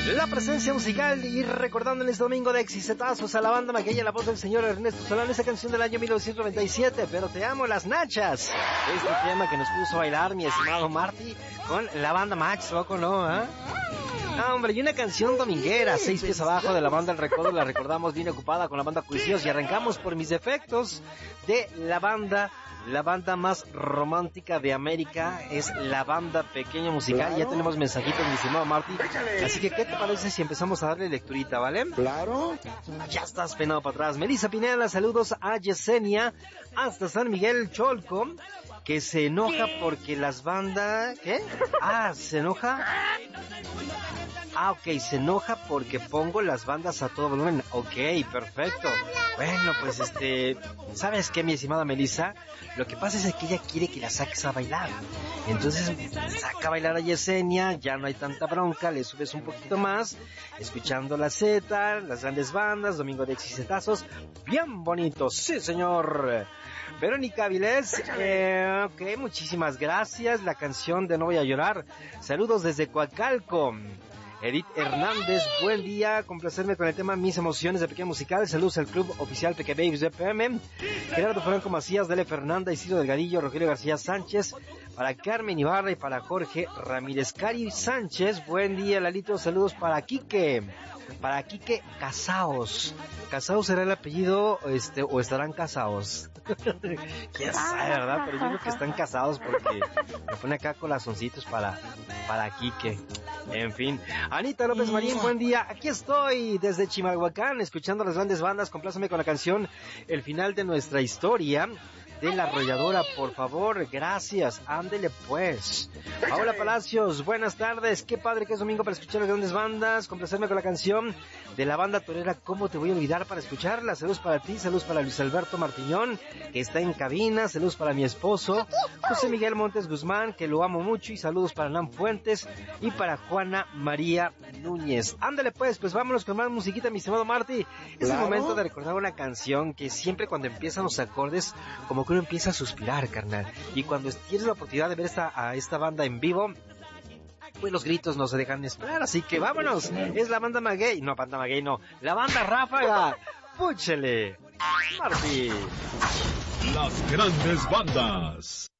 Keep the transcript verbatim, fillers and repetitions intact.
La presencia musical y recordando en este domingo de exitazos a la banda Maguey, la voz del señor Ernesto Solán, esa canción del año mil novecientos noventa y siete, Pero te amo las nachas. Este tema que nos puso a bailar mi estimado Marty con la banda Max, ¿loco no? ¿Eh? Ah, hombre, y una canción dominguera, seis pies abajo de la banda El Recodo, la recordamos bien ocupada con la banda Juicios y arrancamos por mis defectos de la banda, la banda más romántica de América, es la banda Pequeño Musical. ¿Claro? Ya tenemos mensajitos, mi estimado Marty, así que ¿qué te parece si empezamos a darle lecturita, vale? Claro. Ya estás penado para atrás. Melissa Pineda, saludos a Yesenia, hasta San Miguel Cholco, que se enoja porque las bandas... ¿Qué? Ah, ¿se enoja? Ah, ok, se enoja porque pongo las bandas a todo volumen. Ok, perfecto. Bueno, pues este... ¿Sabes qué, mi estimada Melissa? Lo que pasa es que ella quiere que la saques a bailar. Entonces, saca a bailar a Yesenia, ya no hay tanta bronca, le subes un poquito más, escuchando la Z, las grandes bandas, Domingo de Exitazos, bien bonito, sí señor. Verónica Vilés, eh, ok, muchísimas gracias, la canción de No Voy a Llorar, saludos desde Coacalco. Edith Hernández, buen día, complacerme con el tema Mis Emociones de Pequeño Musical, saludos al Club Oficial Peque Babies de P M, Gerardo Franco Macías, Dele Fernanda, Isidro Delgadillo, Rogelio García Sánchez, para Carmen Ibarra y para Jorge Ramírez. Cari Sánchez, buen día Lalito, saludos para Quique, para Quique Casaos. Casaos será el apellido, este, o estarán casados. Quién sabe, ¿verdad? Pero yo creo que están casados porque me pone acá corazoncitos para, para Quique. En fin, Anita López Marín, buen día, aquí estoy desde Chimalhuacán, escuchando las grandes bandas, compláceme con la canción El Final de Nuestra Historia, de La Arrolladora, por favor, gracias, ándele pues. Paola Palacios, buenas tardes, qué padre que es domingo para escuchar las grandes bandas, complacerme con la canción de la banda torera, ¿cómo te voy a olvidar para escucharla? Saludos para ti, saludos para Luis Alberto Martiñón, que está en cabina, saludos para mi esposo, José Miguel Montes Guzmán, que lo amo mucho, y saludos para Nan Fuentes, y para Juana María Núñez. Ándale pues, pues vámonos con más musiquita, mi estimado Marty. Es el momento de recordar una canción que siempre cuando empiezan los acordes, como que uno empieza a suspirar, carnal, y cuando tienes la oportunidad de ver esta, a esta banda en vivo, pues los gritos no se dejan esperar, así que vámonos. Es la banda Maguey, no, banda Maguey no, la banda Ráfaga. Púchele, Marty. Las grandes bandas.